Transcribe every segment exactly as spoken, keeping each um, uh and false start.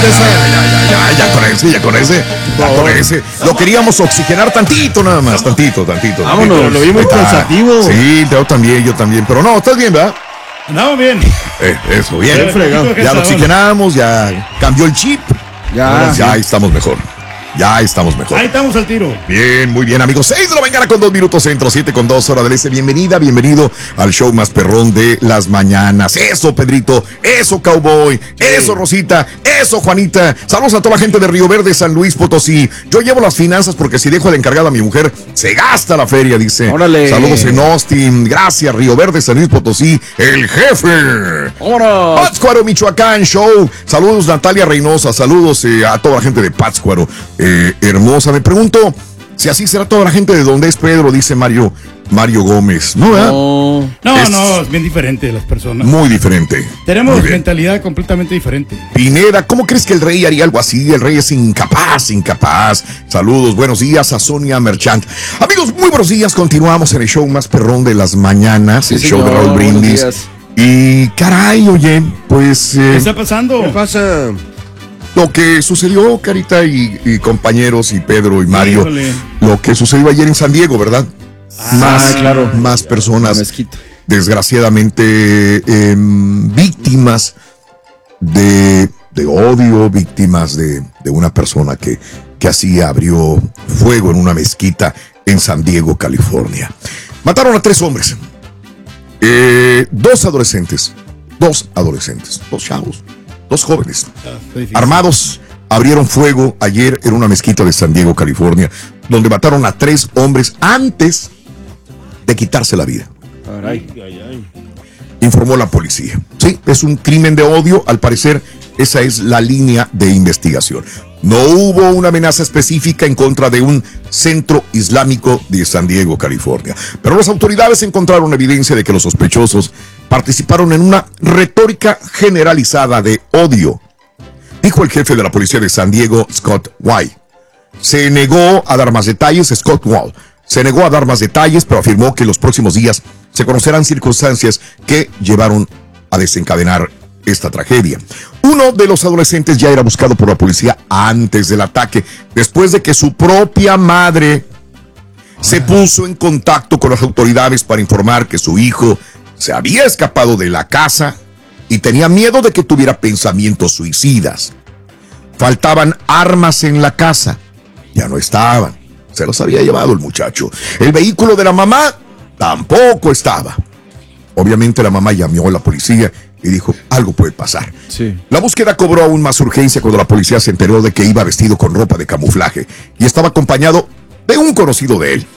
ese. Ya, ya, ya, ya con ese, ya con ese. Ya con ese. Lo queríamos oxigenar tantito nada más, tantito, tantito. Vámonos, tantito. lo vi muy pensativo. Sí, yo también, yo también. Pero no, estás bien, ¿verdad? Andamos bien. Eh, eso, bien. Bien fregado. Ya lo oxigenamos, ya cambió el chip. Ya. Ya estamos mejor. Ya estamos mejor. Ahí estamos al tiro. Bien, muy bien, amigos. seis de la mañana con dos minutos centro, siete con dos hora del este. Bienvenida, bienvenido al show más perrón de las mañanas. Eso, Pedrito. Eso, Cowboy. Eso, Rosita. Eso, Juanita. Saludos a toda la gente de Río Verde, San Luis Potosí. Yo llevo las finanzas porque si dejo de encargada a mi mujer, se gasta la feria, dice. Órale. Saludos en Austin. Gracias, Río Verde, San Luis Potosí. El jefe. ¡Vámonos! Pátzcuaro, Michoacán, show. Saludos, Natalia Reynosa. Saludos eh, a toda la gente de Pátzcuaro. Eh, hermosa. Me pregunto si así será toda la gente de donde es Pedro, dice Mario Mario Gómez. ¿No, verdad? No. No, Es- no, es bien diferente de las personas. Muy diferente. Tenemos Muy bien. mentalidad completamente diferente. Pineda, ¿cómo crees que el rey haría algo así? El rey es incapaz, incapaz. Saludos, buenos días a Sonia Merchant. Amigos, muy buenos días. Continuamos en el show más perrón de las mañanas, Sí, el show de señor, Raúl buenos Brindis. días. Y caray, oye, pues ¿Qué eh, está pasando? ¿Qué pasa? lo que sucedió, Carita y, y compañeros, y Pedro y Mario, Híjole. lo que sucedió ayer en San Diego, ¿verdad? más, claro. más La personas, mezquita. desgraciadamente, eh, víctimas de, de odio, víctimas de, de una persona que, que así abrió fuego en una mezquita en San Diego, California. Mataron a tres hombres, eh, dos adolescentes, dos adolescentes, dos chavos, dos jóvenes. Está difícil. Armados abrieron fuego ayer en una mezquita de San Diego, California, donde mataron a tres hombres antes de quitarse la vida, Caray. informó la policía. Sí, es un crimen de odio, al parecer esa es la línea de investigación. No hubo una amenaza específica en contra de un centro islámico de San Diego, California, pero las autoridades encontraron evidencia de que los sospechosos participaron en una retórica generalizada de odio, dijo el jefe de la policía de San Diego, Scott White. Se negó a dar más detalles, Scott Wall. Se negó a dar más detalles, pero afirmó que en los próximos días se conocerán circunstancias que llevaron a desencadenar esta tragedia. Uno de los adolescentes ya era buscado por la policía antes del ataque, después de que su propia madre se puso en contacto con las autoridades para informar que su hijo se había escapado de la casa y tenía miedo de que tuviera pensamientos suicidas. Faltaban armas en la casa. Ya no estaban. Se los había llevado el muchacho. El vehículo de la mamá tampoco estaba. Obviamente la mamá llamó a la policía y dijo, algo puede pasar. Sí. La búsqueda cobró aún más urgencia cuando la policía se enteró de que iba vestido con ropa de camuflaje y estaba acompañado de un conocido de él.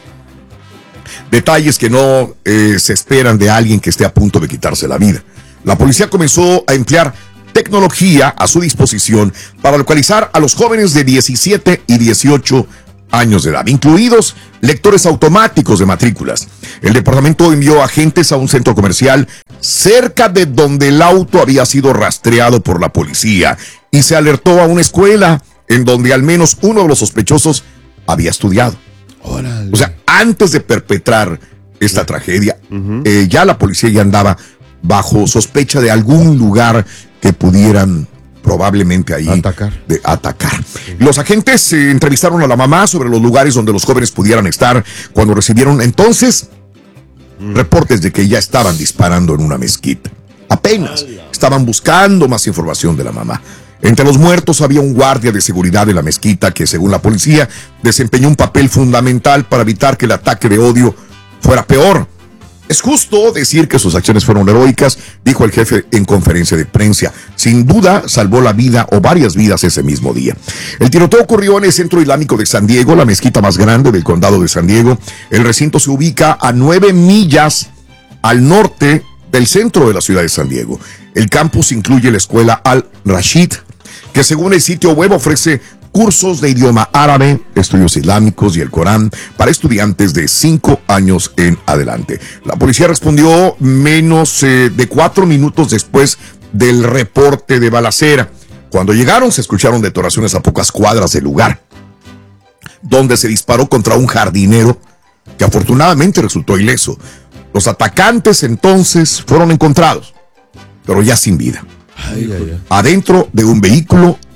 Detalles que no eh, se esperan de alguien que esté a punto de quitarse la vida. La policía comenzó a emplear tecnología a su disposición para localizar a los jóvenes de diecisiete y dieciocho años de edad, incluidos lectores automáticos de matrículas. El departamento envió agentes a un centro comercial cerca de donde el auto había sido rastreado por la policía y se alertó a una escuela en donde al menos uno de los sospechosos había estudiado. Órale. O sea, antes de perpetrar esta tragedia, eh, ya la policía ya andaba bajo sospecha de algún lugar que pudieran probablemente ahí Atacar. de atacar. Los agentes eh, entrevistaron a la mamá sobre los lugares donde los jóvenes pudieran estar cuando recibieron entonces reportes de que ya estaban disparando en una mezquita. Apenas estaban buscando más información de la mamá. Entre los muertos había un guardia de seguridad de la mezquita que, según la policía, desempeñó un papel fundamental para evitar que el ataque de odio fuera peor. Es justo decir que sus acciones fueron heroicas, dijo el jefe en conferencia de prensa. Sin duda, salvó la vida o varias vidas ese mismo día. El tiroteo ocurrió en el Centro Islámico de San Diego, la mezquita más grande del condado de San Diego. El recinto se ubica a nueve millas al norte del centro de la ciudad de San Diego. El campus incluye la escuela Al-Rashid, que según el sitio web ofrece cursos de idioma árabe, estudios islámicos y el Corán para estudiantes de cinco años en adelante. La policía respondió menos eh, de cuatro minutos después del reporte de balacera. Cuando llegaron se escucharon detonaciones a pocas cuadras del lugar, donde se disparó contra un jardinero que afortunadamente resultó ileso. Los atacantes entonces fueron encontrados, pero ya sin vida, Ay, ay, ay. adentro de un vehículo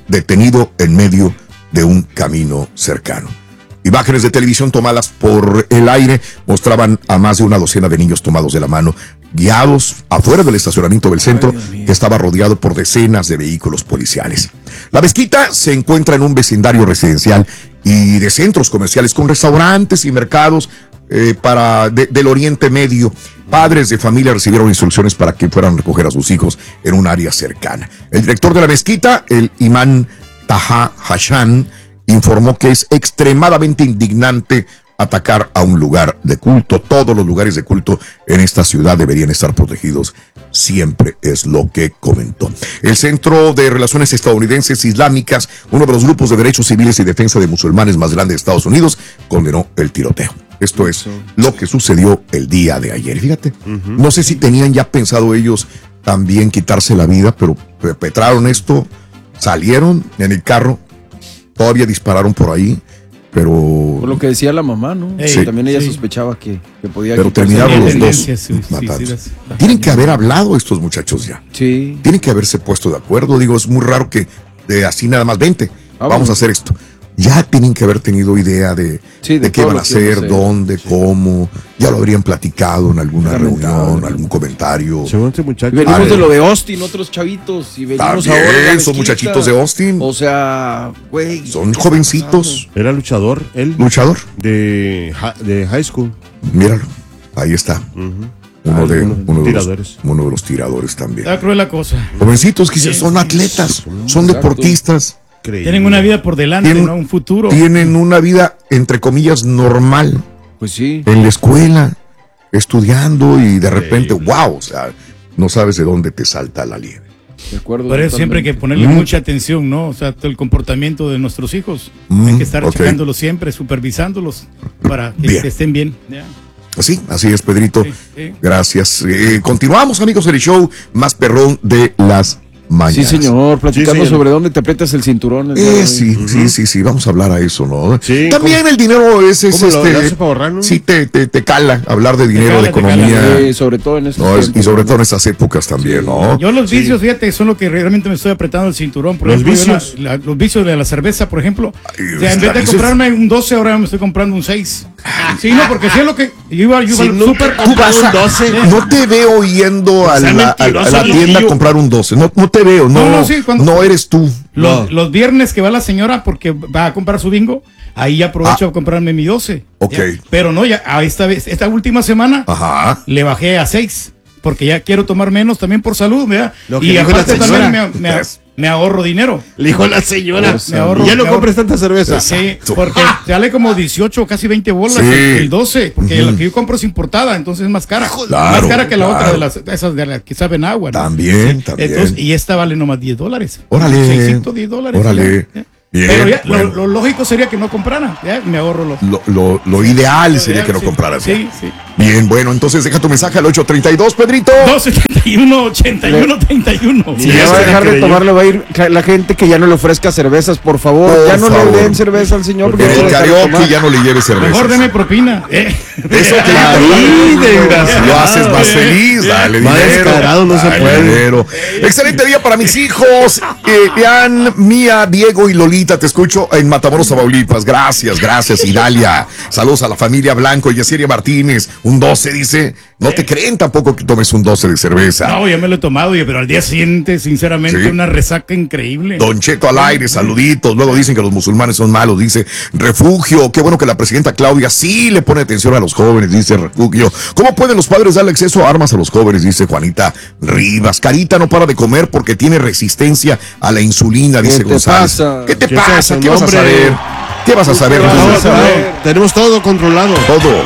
detenido en medio de un camino cercano. Imágenes de televisión tomadas por el aire mostraban a más de una docena de niños tomados de la mano, guiados afuera del estacionamiento del centro, que estaba rodeado por decenas de vehículos policiales. La mezquita se encuentra en un vecindario residencial y de centros comerciales con restaurantes y mercados eh, para de, del Oriente Medio. Padres de familia recibieron instrucciones para que fueran a recoger a sus hijos en un área cercana. El director de la mezquita, el imán Taha Hashan, informó que es extremadamente indignante atacar a un lugar de culto. Todos los lugares de culto en esta ciudad deberían estar protegidos. Siempre es lo que comentó. El Centro de Relaciones Estadounidenses Islámicas, uno de los grupos de derechos civiles y defensa de musulmanes más grandes de Estados Unidos, condenó el tiroteo. Esto es lo que sucedió el día de ayer. Fíjate, uh-huh. No sé si tenían ya pensado ellos también quitarse la vida, pero perpetraron esto, salieron en el carro, todavía dispararon por ahí, pero... Por lo que decía la mamá, ¿no? Sí. También ella sí. sospechaba que, que podía... Pero terminaron los dos sí, sí, matados. sí, sí, sí. Tienen que haber hablado estos muchachos ya. Sí. Tienen que haberse puesto de acuerdo. Digo, es muy raro que de así nada más, vente, Ah, vamos bueno. a hacer esto. Ya tienen que haber tenido idea de, Sí, de de qué todo van a lo que iban a hacer, hacer. dónde, Sí. cómo. Ya lo habrían platicado en alguna Lamentable. reunión, algún comentario. Según este muchacho. Y venimos A ver. de lo de Austin, otros chavitos. Y venimos También, ahora de la son mezquita. muchachitos de Austin. O sea, güey. Son ¿qué jovencitos. está pasando? Era luchador, él. Luchador. De, ja- de high school. Míralo. Ahí está. Uh-huh. Uno, de, Algunos uno, de los, tiradores. uno de los tiradores también. Está cruel la cosa. Jovencitos que Sí, son sí. atletas, son Exacto. deportistas. Tienen una vida por delante, Tienen- ¿no? Un futuro. Tienen una vida, entre comillas, normal. Pues sí. En la escuela, estudiando y de repente, wow, o sea, no sabes de dónde te salta la liebre. De acuerdo. Por eso siempre hay que totalmente. ponerle Mm. mucha atención, ¿no? O sea, todo el comportamiento de nuestros hijos. Mm, hay que estar ok. checándolos siempre, supervisándolos para que, Bien. que estén bien. Ya. Así, así es, Pedrito. Sí, sí. Gracias. Eh, continuamos, amigos, del show más perrón de las mañanas. Sí, señor, platicando Sí, señor. sobre dónde te aprietas el cinturón. el día de Eh, hoy. sí, sí, sí, sí, vamos a hablar a eso, ¿no? Sí, También ¿cómo- el dinero es, es cómo lo- este. lo hace para ahorrar, no? Sí, te, te, te cala hablar de dinero, cala, de te cala. economía. Sí, sobre todo en estos No, es- y tiempos, sobre ¿no? todo en estas épocas también, ¿no? Yo los vicios, fíjate, son lo que realmente me estoy apretando el cinturón. Por Los ejemplo, yo vicios. la- la- los vicios de la cerveza, por ejemplo. Ay, O sea, en vez de eso es- comprarme un doce, ahora me estoy comprando un seis. Sí, no, porque si es lo que... Yo iba, yo iba Si al nunca súper... Tú vas a- doce. No te veo yendo a Sea la, a- a mentiroso, la tienda a Lupillo. comprar un doce. No, no te veo, no, No, no, no, sí, cuando- no eres tú. Los, No. los viernes que va la señora porque va a comprar su bingo, ahí ya aprovecho Ah. a comprarme mi doce. Ok. Ya. Pero no, ya a esta vez, esta última semana Ajá. le bajé a seis. Porque ya quiero tomar menos también por salud, ¿verdad? Lo que Y dijo aparte la señora. también me, me- me ahorro dinero. Le dijo la señora. Pues, me ahorro- ya no me compres tanta cerveza. Sí, porque sale como dieciocho, casi veinte bolas Sí. el, el doce, porque la que yo compro es importada, entonces es más cara. Claro, más cara que la claro. otra de las esas de las que saben agua, ¿no? También, también. Entonces, y esta vale nomás diez dólares. Órale. seiscientos diez dólares. Órale. Ya, ya. Bien, Pero ya, bueno. lo, lo lógico sería que no comprara, ya, me ahorro los. Lo, lo, lo ideal sería que no Sí, compraras. Sí, sí. Bien, bueno, entonces deja tu mensaje al ocho treinta y dos, Pedrito. dos setenta y uno, ochenta y uno, treinta y uno. Si Sí, ya eso va a era dejar de creyó. tomarle, va a ir ca- la gente que ya no le ofrezca cervezas, por favor. Por ya no favor. le den cerveza al señor. Porque en no el va a dejar de karaoke tomar. ya no le lleves cerveza. Mejor deme propina. Eh. Eso que Ahí, desgraciado. lo haces más feliz, dale Más dinero. descarado no se dale puede. dinero. Excelente día para mis hijos, eh, Ian, Mía, Diego y Lolita. Te escucho en Matamoros, Tamaulipas. Gracias, gracias, Idalia. Saludos a la familia Blanco, Yesiria Martínez. Un doce, dice. No te creen tampoco que tomes un doce de cerveza. No, ya me lo he tomado, oye, pero al día siguiente, sinceramente, Sí. una resaca increíble. Don Cheto al aire, saluditos. Luego dicen que los musulmanes son malos, dice Refugio. Qué bueno que la presidenta Claudia sí le pone atención a los jóvenes, dice Refugio. ¿Cómo pueden los padres darle acceso a armas a los jóvenes? Dice Juanita Rivas. Carita no para de comer porque tiene resistencia a la insulina, dice ¿Qué te González. pasa? ¿Qué te ¿Qué es pasa? eso, ¿Qué vas a hombre? saber? ¿Qué vas a saber? ¿Qué vas a Jesús? saber? Tenemos todo controlado. Todo.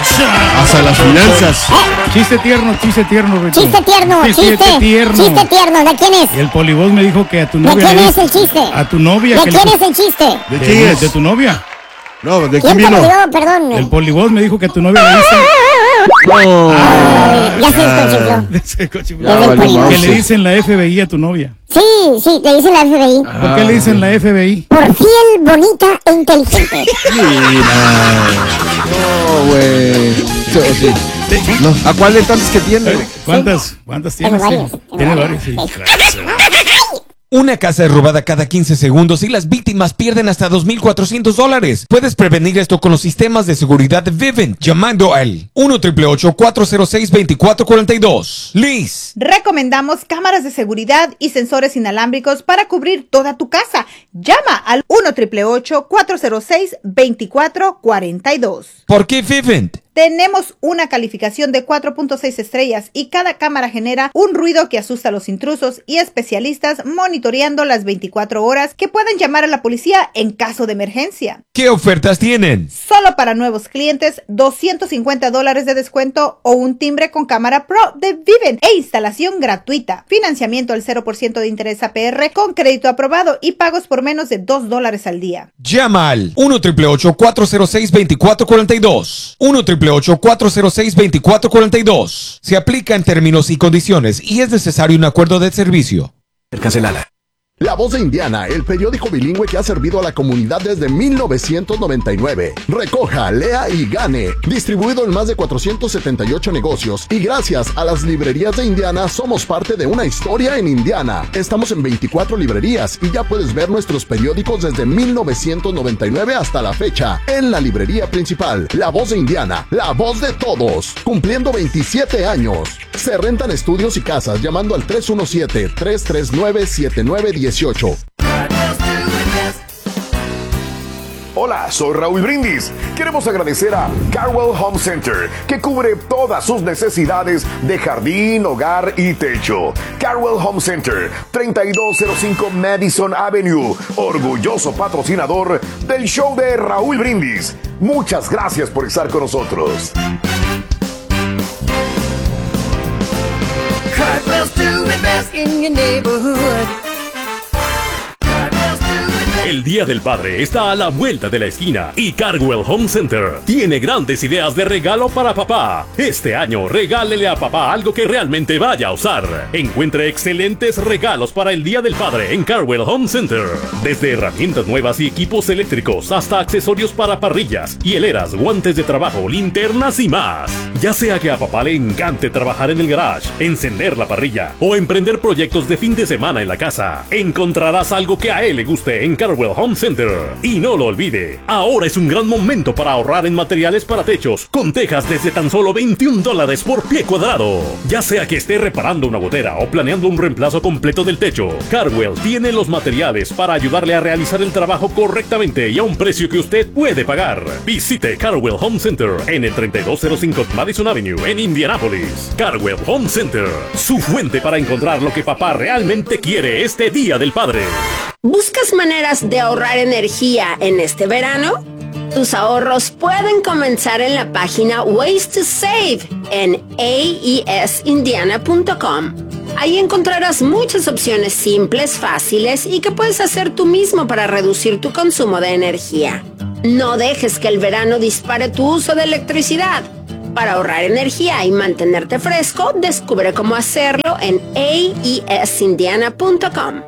Hasta las finanzas. Chiste tierno, chiste tierno, Rito. Chiste tierno, Sí, chiste. tierno. Chiste tierno, ¿de quién es? Y el polivoz me dijo que a tu ¿De novia. quién le es el chiste? A tu novia. ¿De que quién le- es el chiste? ¿De de- quién es? De tu novia. No, ¿de ¿Quién quién te lo vino? dio? Perdón. El polivoz me dijo que a tu novia le dicen. Ay, ya se desconchifló. Ya valió polivoz. que mouse. le dicen la F B I a tu novia. Sí, sí, le dice la F B I. ¿Por qué le dicen la F B I? Por fiel, bonita e inteligente. No, güey. Sí, o sí. No. ¿A cuál de tantas que tiene? ¿Cuántas? ¿Cuántas Tengo tienes? varios. Sí. tengo Tiene varios. varios, sí. Sí. Una casa es robada cada quince segundos y las víctimas pierden hasta dos mil cuatrocientos dólares. Puedes prevenir esto con los sistemas de seguridad de Vivint llamando al uno ocho ocho cuatro cero seis dos cuatro cuatro dos. Liz. Recomendamos cámaras de seguridad y sensores inalámbricos para cubrir toda tu casa. Llama al uno ocho ocho cuatro cero seis dos cuatro cuatro dos. ¿Por qué Vivint? Tenemos una calificación de cuatro punto seis estrellas y cada cámara genera un ruido que asusta a los intrusos y especialistas monitoreando las veinticuatro horas que pueden llamar a la policía en caso de emergencia. ¿Qué ofertas tienen? Solo para nuevos clientes, doscientos cincuenta dólares de descuento o un timbre con cámara Pro de Vivint e instalación gratuita. Financiamiento al cero por ciento de interés A P R con crédito aprobado y pagos por menos de dos dólares al día. Llama al uno ocho ocho cuatro cero seis dos cuatro cuatro dos. uno ocho ocho cuatro cero seis dos cuatro cuatro dos. Se aplica en términos y condiciones y es necesario un acuerdo de servicio. Cancelada. La Voz de Indiana, el periódico bilingüe que ha servido a la comunidad desde mil novecientos noventa y nueve. Recoja, lea y gane. Distribuido en más de cuatrocientos setenta y ocho negocios. Y gracias a las librerías de Indiana, somos parte de una historia en Indiana. Estamos en veinticuatro librerías y ya puedes ver nuestros periódicos desde mil novecientos noventa y nueve hasta la fecha. En la librería principal, La Voz de Indiana, la voz de todos. Cumpliendo veintisiete años. Se rentan estudios y casas llamando al tres uno siete, tres tres nueve, siete nueve uno ocho. Hola, soy Raúl Brindis. Queremos agradecer a Carwell Home Center, que cubre todas sus necesidades de jardín, hogar y techo. Carwell Home Center, treinta y dos cero cinco Madison Avenue, orgulloso patrocinador del show de Raúl Brindis. Muchas gracias por estar con nosotros. Cartwell's doing best in your neighborhood. El Día del Padre está a la vuelta de la esquina y Carwell Home Center tiene grandes ideas de regalo para papá. Este año regálele a papá algo que realmente vaya a usar. Encuentre excelentes regalos para el Día del Padre en Carwell Home Center. Desde herramientas nuevas y equipos eléctricos hasta accesorios para parrillas, hieleras, guantes de trabajo, linternas y más. Ya sea que a papá le encante trabajar en el garage, encender la parrilla o emprender proyectos de fin de semana en la casa, encontrarás algo que a él le guste en Carwell Home Center. Y no lo olvide, ahora es un gran momento para ahorrar en materiales para techos, con tejas desde tan solo veintiún dólares por pie cuadrado. Ya sea que esté reparando una gotera o planeando un reemplazo completo del techo, Carwell tiene los materiales para ayudarle a realizar el trabajo correctamente y a un precio que usted puede pagar. Visite Carwell Home Center en el treinta y dos cero cinco Madison Avenue en Indianápolis. Carwell Home Center, su fuente para encontrar lo que papá realmente quiere este Día del Padre. ¿Buscas maneras de ahorrar energía en este verano? Tus ahorros pueden comenzar en la página Ways to Save en a e s indiana punto com. Ahí encontrarás muchas opciones simples, fáciles y que puedes hacer tú mismo para reducir tu consumo de energía. No dejes que el verano dispare tu uso de electricidad. Para ahorrar energía y mantenerte fresco, descubre cómo hacerlo en a e s indiana punto com.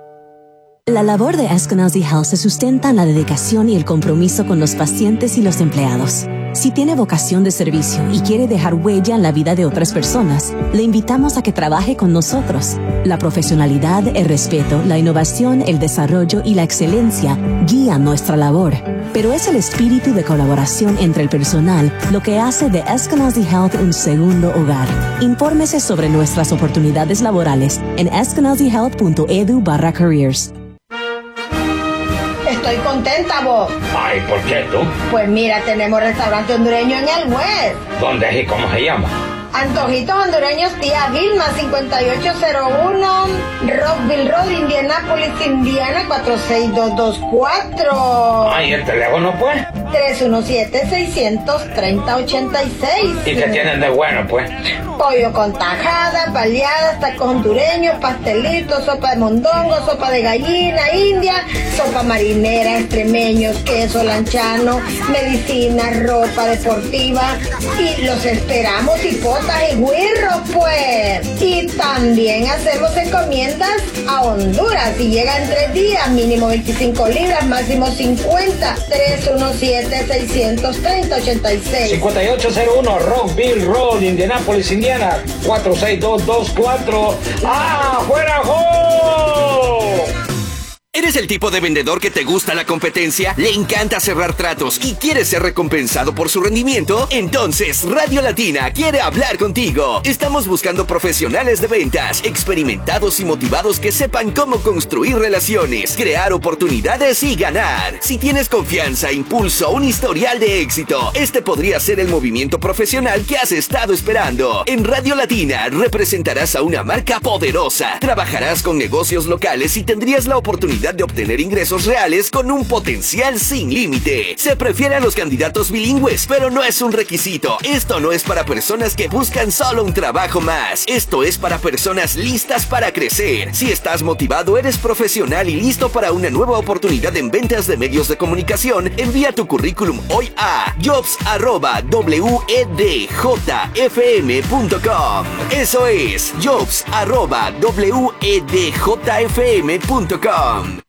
La labor de Eskenazi Health se sustenta en la dedicación y el compromiso con los pacientes y los empleados. Si tiene vocación de servicio y quiere dejar huella en la vida de otras personas, le invitamos a que trabaje con nosotros. La profesionalidad, el respeto, la innovación, el desarrollo y la excelencia guían nuestra labor. Pero es el espíritu de colaboración entre el personal lo que hace de Eskenazi Health un segundo hogar. Infórmese sobre nuestras oportunidades laborales en eskenazi health punto e d u barra careers. Estoy contenta, vos. Ay, ¿por qué tú? Pues mira, tenemos restaurante hondureño en el West. ¿Dónde es y cómo se llama? Antojitos hondureños Tía Vilma, cincuenta y ocho cero uno Rockville Road, Indianápolis, Indiana, cuatro seis dos dos cuatro. Ay, ¿el teléfono pues? tres uno siete, seis tres cero, ocho seis. ¿Y qué tienen de bueno pues? Pollo con tajada, baleadas, tacos hondureños, pastelitos, sopa de mondongo, sopa de gallina india, sopa marinera, extremeños, queso lanchano, medicina, ropa deportiva. Y los esperamos y potas y güirros pues. Y también hacemos encomiendas a Honduras y llega en tres días, mínimo veinticinco libras, máximo cincuenta. tres uno siete, seis tres cero, ocho seis. cincuenta y ocho cero uno Rockville Road, Indianapolis, Indiana, cuatro seis dos dos cuatro. ¡Ah, fuera, jo! ¿Eres el tipo de vendedor que te gusta la competencia? ¿Le encanta cerrar tratos y quiere ser recompensado por su rendimiento? Entonces, Radio Latina quiere hablar contigo. Estamos buscando profesionales de ventas, experimentados y motivados que sepan cómo construir relaciones, crear oportunidades y ganar. Si tienes confianza, impulso, un historial de éxito, este podría ser el movimiento profesional que has estado esperando. En Radio Latina representarás a una marca poderosa, trabajarás con negocios locales y tendrías la oportunidad de obtener ingresos reales con un potencial sin límite. Se prefiere a los candidatos bilingües, pero no es un requisito. Esto no es para personas que buscan solo un trabajo más. Esto es para personas listas para crecer. Si estás motivado, eres profesional y listo para una nueva oportunidad en ventas de medios de comunicación, envía tu currículum hoy a jobs arroba w e d j f m punto com. Eso es jobs arroba w e d j f m punto com.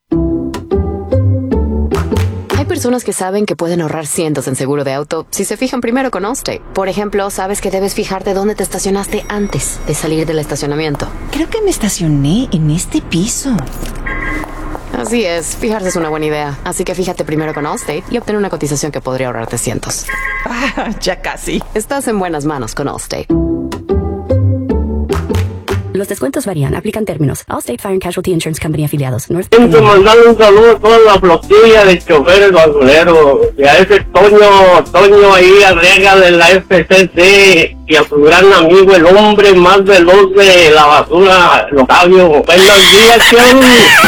Hay personas que saben que pueden ahorrar cientos en seguro de auto si se fijan primero con Allstate. Por ejemplo, sabes que debes fijarte dónde te estacionaste antes de salir del estacionamiento. Creo que me estacioné en este piso. Así es, fijarse es una buena idea. Así que fíjate primero con Allstate y obtén una cotización que podría ahorrarte cientos. Ah, ya casi. Estás en buenas manos con Allstate. Los descuentos varían, aplican términos. Allstate Fire and Casualty Insurance Company afiliados. North Quiero mandarle un saludo a toda la flotilla de choferes basureros y a ese Toño, Toño ahí arriba de la F C C y a su gran amigo, el hombre más veloz de la basura, Octavio. Buenos días, Chen.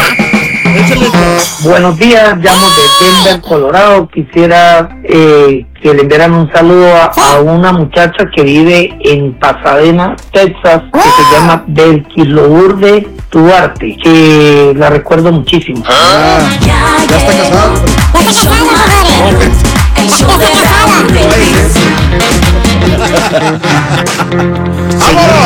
Buenos días, llamo de Denver, Colorado. Quisiera eh, que le enviaran un saludo a, a una muchacha que vive en Pasadena, Texas, que se llama Belkis Lourdes Duarte, que la recuerdo muchísimo. Ah, ya está casado. Ya está casada, Ya está casada. ¡Vámonos!